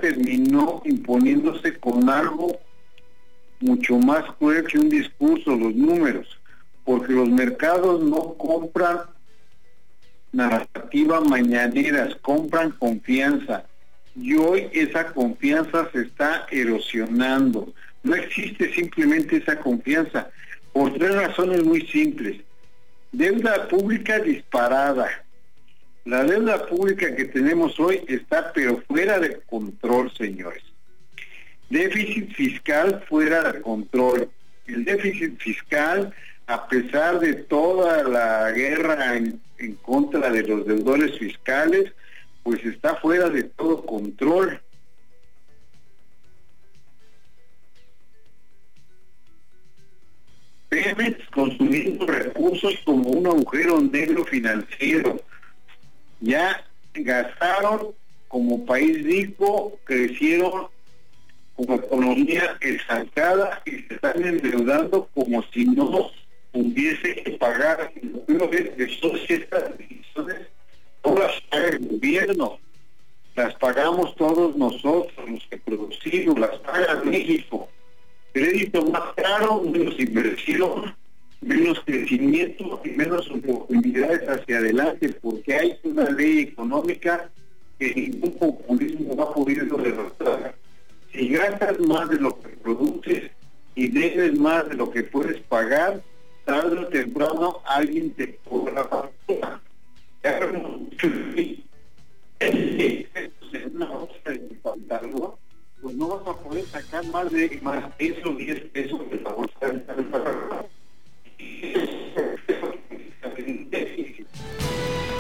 terminó imponiéndose con algo mucho más cruel que un discurso, los números, porque los mercados no compran narrativa mañaneras, compran confianza, y hoy esa confianza se está erosionando. No existe simplemente esa confianza, por tres razones muy simples. Deuda pública disparada. La deuda pública que tenemos hoy está pero fuera de control, señores. Déficit fiscal fuera de control. El déficit fiscal, a pesar de toda la guerra en contra de los deudores fiscales, pues está fuera de todo control. Pemex consumiendo recursos como un agujero negro financiero. Ya gastaron como país rico, crecieron como economía estancada y se están endeudando como si no hubiese que pagar. Lo primero es que todas estas decisiones no las paga el gobierno, las pagamos todos nosotros, los que producimos, las paga México. Crédito más caro, menos inversión, menos crecimiento y menos oportunidades hacia adelante, porque hay una ley económica que ningún populismo va a poder derrotar. Si gastas más de lo que produces y debes más de lo que puedes pagar, tarde o temprano alguien te cobra la factura. Pues no vas a poder sacar más de eso, 10 pesos